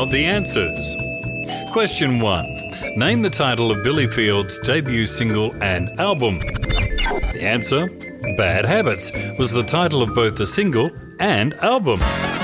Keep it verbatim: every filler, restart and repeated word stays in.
now the answers. Question one. Name the title of Billy Field's debut single and album. The answer, Bad Habits, was the title of both the single and album.